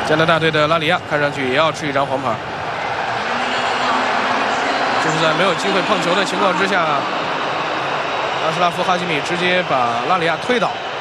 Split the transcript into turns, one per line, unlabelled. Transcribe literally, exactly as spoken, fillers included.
加拿大队的拉里亚看上去也要吃一张黄牌。这是在没有机会碰球的情况之下，阿什拉夫·哈基米直接把拉里亚推倒。